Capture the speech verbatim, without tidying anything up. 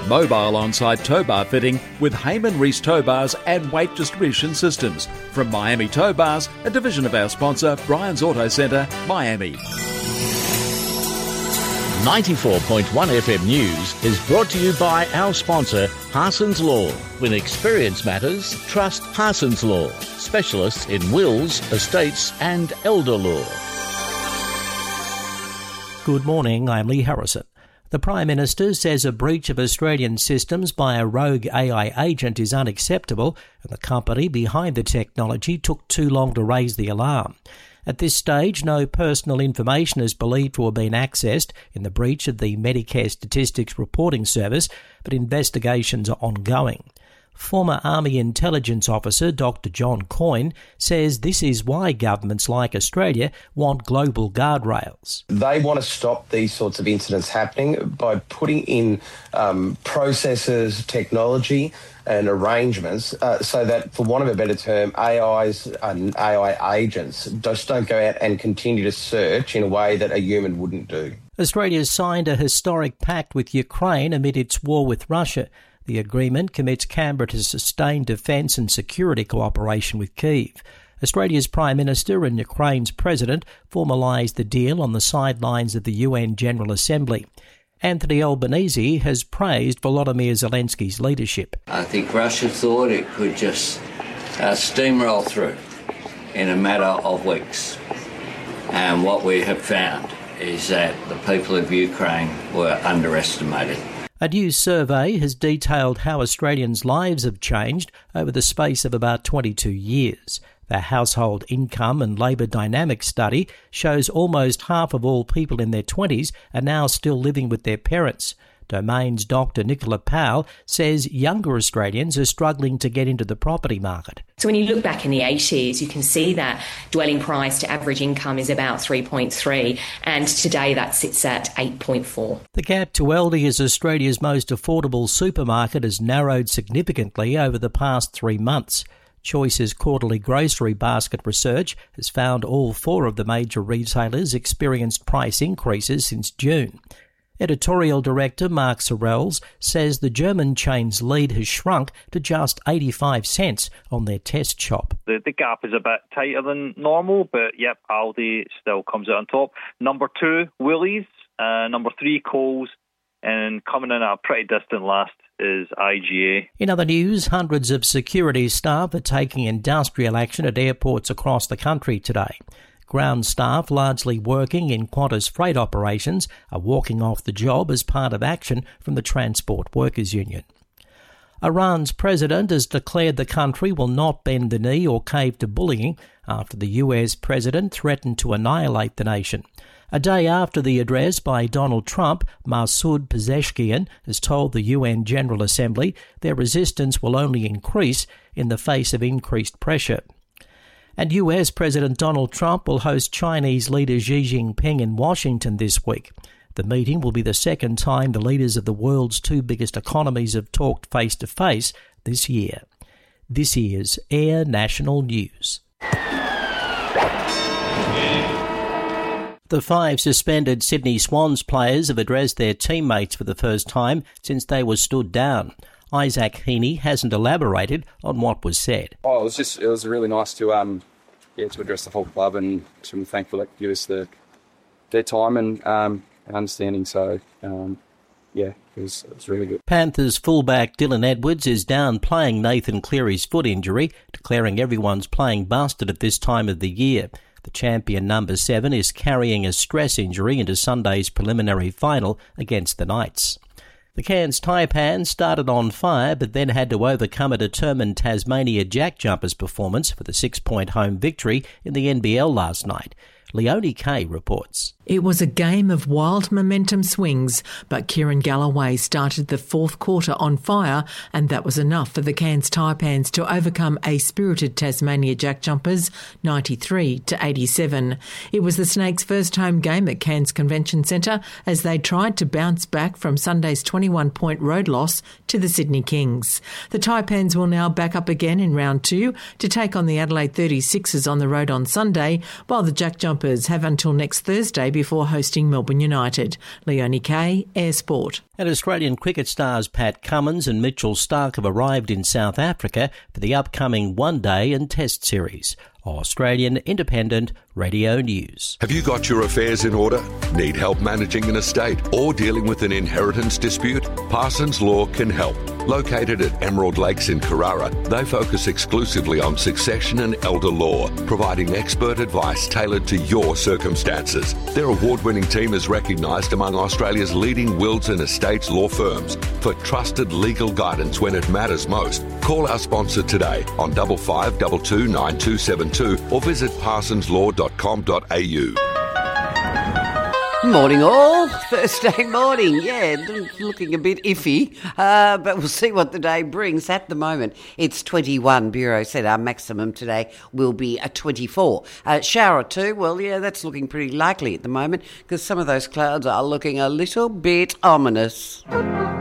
Mobile on-site tow bar fitting with Heyman Reese tow bars and weight distribution systems. From Miami Tow Bars, a division of our sponsor, Brian's Auto Centre, Miami. ninety-four point one F M News is brought to you by our sponsor, Harson's Law. When experience matters, trust Harson's Law, specialists in wills, estates and elder law. Good morning, I'm Lee Harrison. The Prime Minister says a breach of Australian systems by a rogue A I agent is unacceptable, and the company behind the technology took too long to raise the alarm. At this stage, no personal information is believed to have been accessed in the breach of the Medicare Statistics Reporting Service, but investigations are ongoing. Former Army Intelligence Officer Doctor John Coyne says this is why governments like Australia want global guardrails. They want to stop these sorts of incidents happening by putting in um, processes, technology and arrangements uh, so that, for want of a better term, A Is and A I agents just don't go out and continue to search in a way that a human wouldn't do. Australia signed a historic pact with Ukraine amid its war with Russia. The agreement commits Canberra to sustained defence and security cooperation with Kyiv. Australia's Prime Minister and Ukraine's President formalised the deal on the sidelines of the U N General Assembly. Anthony Albanese has praised Volodymyr Zelensky's leadership. I think Russia thought it could just uh, steamroll through in a matter of weeks. And what we have found is that the people of Ukraine were underestimated. A new survey has detailed how Australians' lives have changed over the space of about twenty-two years. The Household Income and Labour Dynamics study shows almost half of all people in their twenties are now still living with their parents. Domain's Doctor Nicola Powell says younger Australians are struggling to get into the property market. So when you look back in the eighties, you can see that dwelling price to average income is about three point three, and today that sits at eight point four. The gap to Aldi as Australia's most affordable supermarket has narrowed significantly over the past three months. Choice's quarterly grocery basket research has found all four of the major retailers experienced price increases since June. Editorial Director Mark Sorrells says the German chain's lead has shrunk to just eighty-five cents on their test shop. The, the gap is a bit tighter than normal, but yep, Aldi still comes out on top. Number two, Woolies. Uh, number three, Coles. And coming in at a pretty distant last is I G A. In other news, hundreds of security staff are taking industrial action at airports across the country today. Ground staff, largely working in Qantas freight operations, are walking off the job as part of action from the Transport Workers Union. Iran's president has declared the country will not bend the knee or cave to bullying after the U S president threatened to annihilate the nation. A day after the address by Donald Trump, Masoud Pezeshkian has told the U N General Assembly their resistance will only increase in the face of increased pressure. And U S President Donald Trump will host Chinese leader Xi Jinping in Washington this week. The meeting will be the second time the leaders of the world's two biggest economies have talked face-to-face this year. This is Air National News. The five suspended Sydney Swans players have addressed their teammates for the first time since they were stood down. Isaac Heaney hasn't elaborated on what was said. Oh, it was just it was really nice to um yeah to address the whole club, and I'm thankful that give us the their time and um understanding. So um yeah, it was it was really good. Panthers fullback Dylan Edwards is downplaying Nathan Cleary's foot injury, declaring everyone's playing busted at this time of the year. The champion number seven is carrying a stress injury into Sunday's preliminary final against the Knights. The Cairns Taipans started on fire but then had to overcome a determined Tasmania Jack Jumpers performance for the six-point home victory in the N B L last night. Leonie Kay reports. It was a game of wild momentum swings, but Kieran Galloway started the fourth quarter on fire, and that was enough for the Cairns Taipans to overcome a spirited Tasmania Jack Jumpers ninety-three to eighty-seven. It was the Snakes' first home game at Cairns Convention Centre as they tried to bounce back from Sunday's twenty-one point road loss to the Sydney Kings. The Taipans will now back up again in round two to take on the Adelaide thirty-sixers on the road on Sunday, while the Jack Jumpers jumpers have until next Thursday before hosting Melbourne United. Leonie Kay, Air Sport. And Australian cricket stars Pat Cummins and Mitchell Starc have arrived in South Africa for the upcoming one-day and test series. Australian Independent Radio News. Have you got your affairs in order? Need help managing an estate or dealing with an inheritance dispute? Parsons Law can help. Located at Emerald Lakes in Carrara, they focus exclusively on succession and elder law, providing expert advice tailored to your circumstances. Their award-winning team is recognised among Australia's leading wills and estates law firms for trusted legal guidance when it matters most. Call our sponsor today on five five two two nine two seven two or visit parsons law dot com dot a u. Morning all, Thursday morning, yeah, looking a bit iffy, uh, but we'll see what the day brings. At the moment, it's twenty-one, Bureau said our maximum today will be a twenty-four. Uh, shower too, well, yeah, that's looking pretty likely at the moment because some of those clouds are looking a little bit ominous.